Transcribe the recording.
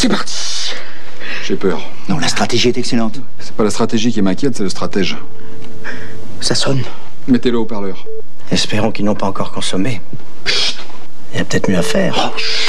C'est parti. J'ai peur. Non, la stratégie est excellente. C'est pas la stratégie qui m'inquiète, c'est le stratège. Ça sonne. Mettez-le au haut-parleur. Espérons qu'ils n'ont pas encore consommé. Il y a peut-être mieux à faire. Oh,